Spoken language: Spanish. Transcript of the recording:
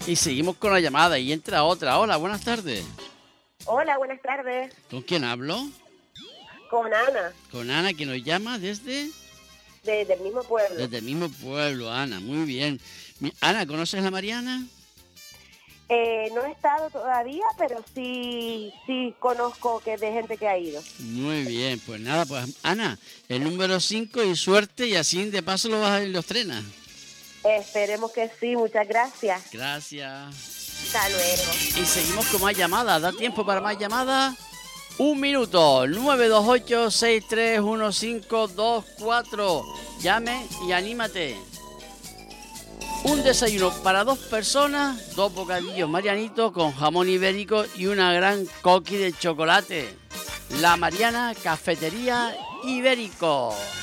Y seguimos con la llamada y entra otra. Hola, buenas tardes. Hola, buenas tardes. ¿Con quién hablo? Con Ana, Con Ana, que nos llama desde del mismo pueblo. el mismo pueblo, Ana. Muy bien. Ana, ¿conoces a Mariana? No he estado todavía, pero sí conozco que de gente que ha ido. Muy bien, pues nada, pues Ana, el número 5 y suerte, y así de paso lo vas a ir los trenes. Esperemos que sí, muchas gracias. Gracias. Hasta luego. Y seguimos con más llamadas. ¿Da tiempo para más llamadas? 1 minuto. 928-631524. Llame y anímate. Un desayuno para 2 personas, 2 bocadillos marianitos con jamón ibérico y una gran coqui de chocolate. La Mariana Cafetería Ibérico.